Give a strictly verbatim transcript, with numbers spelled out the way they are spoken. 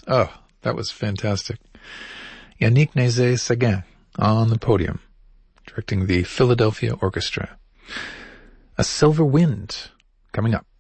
Oh, that was fantastic. Yannick Nézet-Séguin on the podium, directing the Philadelphia Orchestra. A Silver Wind coming up.